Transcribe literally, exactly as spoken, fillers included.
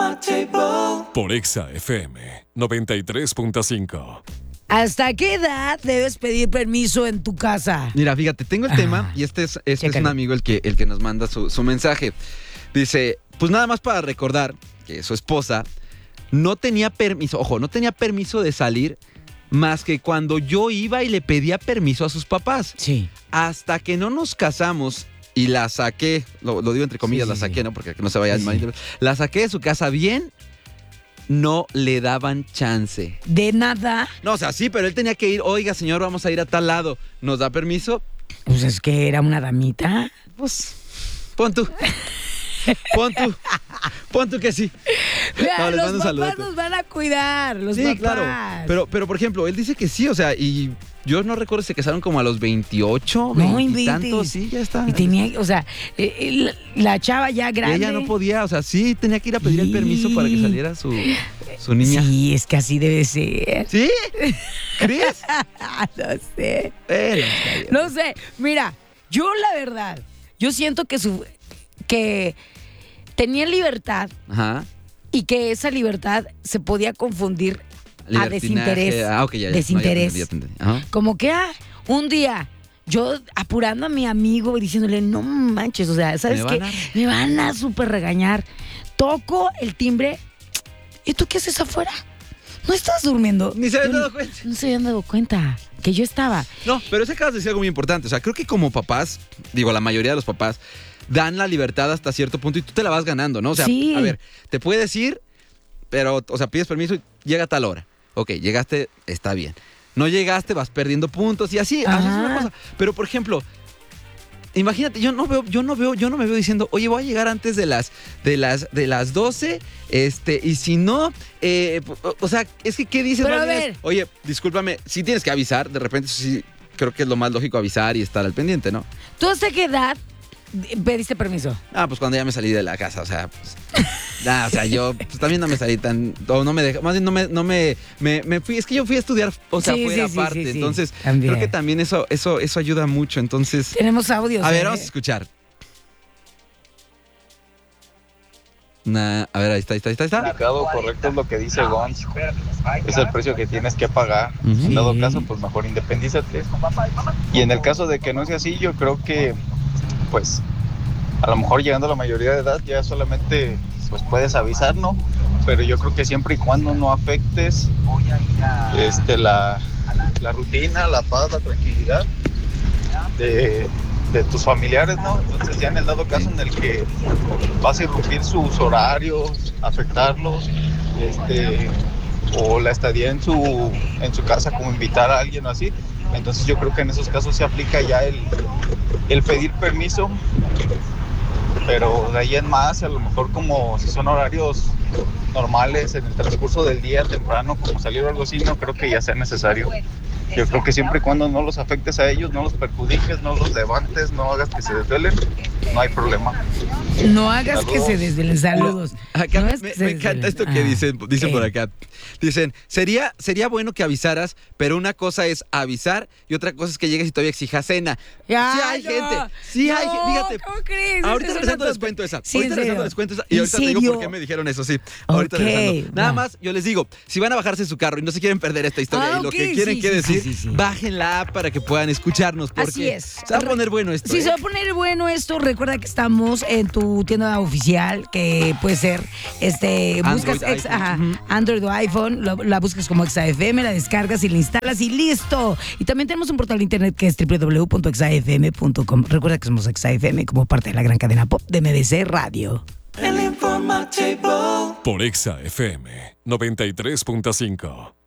Informativo. Por Exa F M noventa y tres punto cinco. ¿Hasta qué edad debes pedir permiso en tu casa? Mira, fíjate, tengo el ah, tema y este es, este es un amigo el que, el que nos manda su, su mensaje. Dice, pues nada más para recordar que su esposa no tenía permiso, ojo, no tenía permiso de salir más que cuando yo iba y le pedía permiso a sus papás. Sí. Hasta que no nos casamos y la saqué, lo, lo digo entre comillas, sí, sí, la saqué, sí. ¿no? Porque no se vaya sí, mal. Sí. La saqué de su casa bien. No le daban chance. ¿De nada? No, o sea, sí, pero él tenía que ir. Oiga, señor, vamos a ir a tal lado. ¿Nos da permiso? Pues es que era una damita. Pues, pon tú. Pon tú. Pon tú que sí. Mira, no, les los papás saludo. Nos van a cuidar, los sí, papás. Claro. Pero, pero, por ejemplo, él dice que sí, o sea, y yo no recuerdo si se casaron como a los veintiocho, no, veintitantos, sí, ya está. Y tenía, o sea, eh, la, la chava ya grande. Y ella no podía, o sea, sí, tenía que ir a pedir y... el permiso para que saliera su, su niña. Sí, es que así debe ser. ¿Sí? ¿Crees? No sé. Eh, no sé, mira, yo la verdad, yo siento que su, que tenía libertad. Ajá. Y que esa libertad se podía confundir a desinterés. Ah, okay, ya, ya. Desinterés. No, ya te entendí, ya te entendí. Como que, ah, un día, yo apurando a mi amigo y diciéndole, no manches, o sea, ¿sabes qué? Me van a súper regañar. Toco el timbre. ¿Y tú qué haces afuera? ¿No estás durmiendo? Ni se habían dado cuenta. No se habían dado cuenta que yo estaba. No, pero ese acabas de decir algo muy importante. O sea, creo que como papás, digo, la mayoría de los papás dan la libertad hasta cierto punto y tú te la vas ganando, ¿no? O sea, sí. A ver, te puedes ir, pero, o sea, pides permiso y llega a tal hora. Ok, llegaste, está bien. No llegaste, vas perdiendo puntos y así, haces una cosa. Pero, por ejemplo, imagínate, yo no veo, yo no veo, yo no me veo diciendo, oye, voy a llegar antes de las, de las, de las doce, este, y si no, eh, o, o sea, es que, ¿qué dices? Pero a ver. Oye, discúlpame, sí tienes que avisar, de repente sí, creo que es lo más lógico avisar y estar al pendiente, ¿no? ¿Tú hasta qué edad pediste permiso? Ah, pues cuando ya me salí de la casa, o sea, pues, nah, o sea, yo pues, también no me salí tan, o no me dejé, más bien no me, no me, me, me fui, es que yo fui a estudiar, o sea, sí, fuera sí, sí, aparte, sí, sí. entonces También. Creo que también eso, eso, eso ayuda mucho, entonces. Tenemos audios. A ver, ¿eh? vamos a escuchar. Nah, a ver, ahí está, ahí está, ahí está. Ahí está. En dado correcto es lo que dice Gonz, es el precio que tienes que pagar. Uh-huh. En dado caso, pues mejor independízate. Y en el caso de que no sea así, yo creo que, pues, a lo mejor llegando a la mayoría de edad ya solamente pues puedes avisar, ¿no? Pero yo creo que siempre y cuando no afectes este, la, la rutina, la paz, la tranquilidad de, de tus familiares, ¿no? Entonces ya en el dado caso en el que vas a irrumpir sus horarios, afectarlos, este, o la estadía en su, en su casa, como invitar a alguien o así, entonces yo creo que en esos casos se aplica ya el, el pedir permiso. Pero de ahí en más, a lo mejor como si son horarios normales en el transcurso del día, temprano, como salir o algo así, no creo que ya sea necesario. Yo creo que siempre y cuando no los afectes a ellos, no los perjudiques, no los levantes, no hagas que se desvelen, no hay problema. No hagas Saludos. que se desvelen. Saludos. Acá no me, me, me encanta esto que ah, dicen, dicen por acá. Dicen, sería, sería bueno que avisaras, pero una cosa es avisar y otra cosa es que llegues y todavía exijas cena. Ya, sí hay no, gente, sí no, hay gente, fíjate. ¿Cómo crees? Ahorita regresando les cuento esa. Sí, ahorita regresando les cuento esa. Y ahorita te digo por qué me dijeron eso, sí. Ahorita okay, regresando. Nada va. más, yo les digo, si van a bajarse su carro y no se quieren perder esta historia ah, y lo okay, que quieren sí, que sí, decir, sí, sí, sí. bajen la app para que puedan escucharnos. Porque Así es. Se va a poner bueno esto. Sí, ¿eh? se va a poner bueno esto. Recuerda que estamos en tu tienda oficial, que puede ser, este, Android, buscas ex, iPhone. ajá, Uh-huh. Android o iPhone, lo, la buscas como Exa F M, la descargas y la instalas y listo. Y también tenemos un portal de internet que es doble u doble u doble u punto exa f m punto com. Recuerda que somos Exa F M como parte de la gran cadena pop de M D C Radio. El Informativo por Exa F M noventa y tres punto cinco.